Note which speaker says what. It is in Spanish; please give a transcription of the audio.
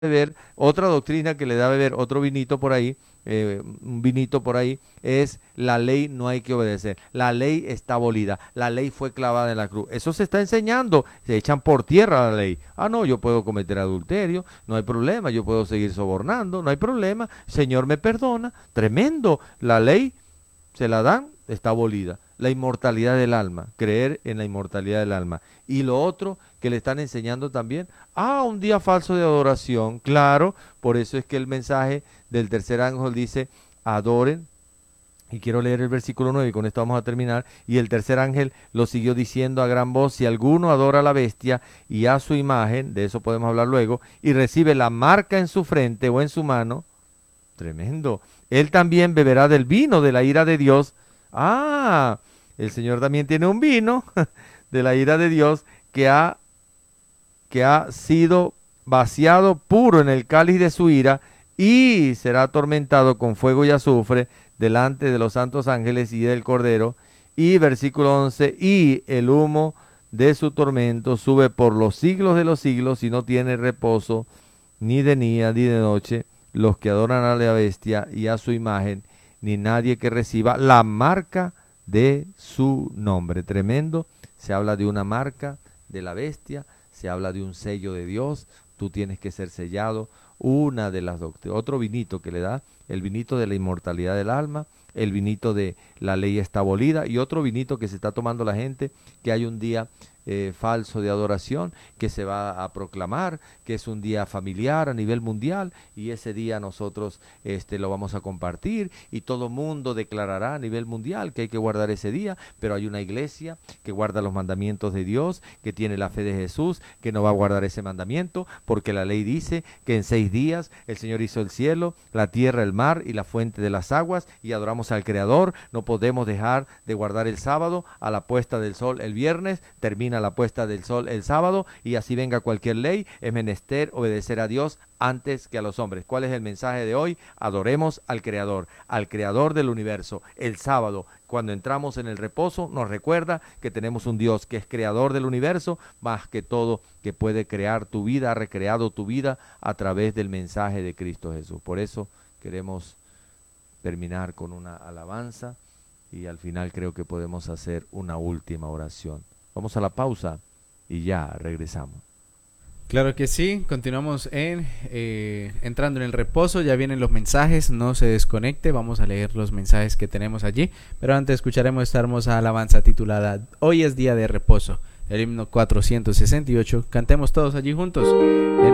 Speaker 1: beber, otra doctrina que le da a beber otro vinito por ahí, un vinito por ahí, es la ley no hay que obedecer. La ley está abolida, la ley fue clavada en la cruz. Eso se está enseñando, se echan por tierra la ley. Ah, no, yo puedo cometer adulterio, no hay problema, yo puedo seguir sobornando, no hay problema, Señor me perdona. Tremendo, la ley se la dan, está abolida. La inmortalidad del alma, creer en la inmortalidad del alma. Y lo otro que le están enseñando también, un día falso de adoración, claro, por eso es que el mensaje del tercer ángel dice, adoren, y quiero leer el versículo 9 y con esto vamos a terminar, y el tercer ángel lo siguió diciendo a gran voz, si alguno adora a la bestia y a su imagen, de eso podemos hablar luego, y recibe la marca en su frente o en su mano, tremendo, él también beberá del vino de la ira de Dios. El Señor también tiene un vino de la ira de Dios que ha sido vaciado puro en el cáliz de su ira y será atormentado con fuego y azufre delante de los santos ángeles y del Cordero. Y versículo 11, y el humo de su tormento sube por los siglos de los siglos y no tiene reposo ni de día ni de noche los que adoran a la bestia y a su imagen, ni nadie que reciba la marca de su nombre. Tremendo, se habla de una marca de la bestia, se habla de un sello de Dios, tú tienes que ser sellado. Una de las doctrinas, otro vinito que le da, el vinito de la inmortalidad del alma, el vinito de la ley está abolida, y otro vinito que se está tomando la gente, que hay un día falso de adoración que se va a proclamar, que es un día familiar a nivel mundial, y ese día nosotros lo vamos a compartir y todo mundo declarará a nivel mundial que hay que guardar ese día, pero hay una iglesia que guarda los mandamientos de Dios, que tiene la fe de Jesús, que no va a guardar ese mandamiento, porque la ley dice que en 6 días el Señor hizo el cielo, la tierra, el mar y la fuente de las aguas, y adoramos al Creador. No podemos dejar de guardar el sábado a la puesta del sol el viernes, termina la puesta del sol el sábado, y así venga cualquier ley, es menester obedecer a Dios antes que a los hombres. ¿Cuál es el mensaje de hoy? Adoremos al Creador del universo. El sábado, cuando entramos en el reposo, nos recuerda que tenemos un Dios que es creador del universo, más que todo, que puede crear tu vida, ha recreado tu vida a través del mensaje de Cristo Jesús. Por eso queremos terminar con una alabanza y al final creo que podemos hacer una última oración. Vamos a la pausa y ya regresamos.
Speaker 2: Claro que sí, continuamos entrando en el reposo, ya vienen los mensajes, no se desconecte, vamos a leer los mensajes que tenemos allí, pero antes escucharemos esta hermosa alabanza titulada Hoy es día de reposo, el himno 468, cantemos todos allí juntos.